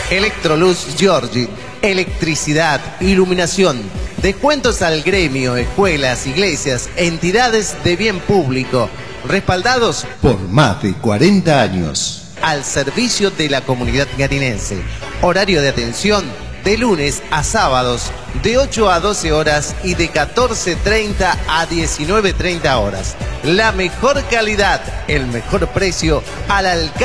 Electroluz Giorgi, electricidad, iluminación, descuentos al gremio, escuelas, iglesias, entidades de bien público, respaldados por más de 40 años. Al servicio de la comunidad garinense. Horario de atención de lunes a sábados de 8 a 12 horas y de 14:30 a 19:30 horas. La mejor calidad, el mejor precio al alcance